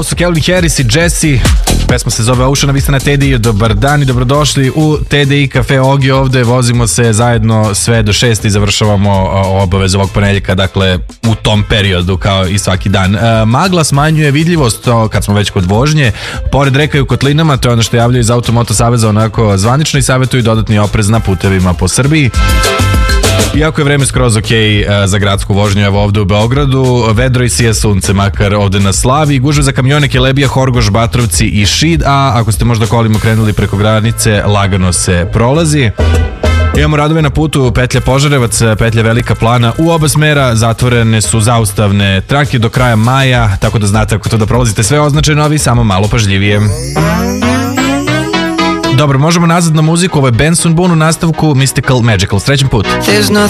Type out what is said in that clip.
Ovo su Calvin Harris i Jesse. Pesma se zove Ocean, a vi ste na TDI. Dobar dan i dobrodošli u TDI Cafe Ogi. Ovde vozimo se zajedno sve do 6 i završavamo obavez ovog ponedjeljka, dakle u tom periodu kao i svaki dan. Magla smanjuje vidljivost, to kad smo već kod vožnje, pored reka i u kotlinama, to je ono što javljaju iz Automoto Saveza onako zvanično i savjetuju dodatni oprez na putevima po Srbiji. Iako je vreme skroz ok za gradsku vožnju, evo ovde u Beogradu, vedro i sija sunce, makar ovde na Slavi, gužve za kamione Kelebija, Horgoš, Batrovci i Šid, a ako ste možda kolima krenuli preko granice, lagano se prolazi. Imamo radove na putu petlja Požarevac, petlja Velika Plana, u oba smera zatvorene su zaustavne trake do kraja maja, tako da znate ako to da prolazite sve označeno, a vi samo malo pažljivije. Dobro, možemo nazad na muziku, ovo je Benson Boone u nastavku Mystical Magical, srećen put. There's nothing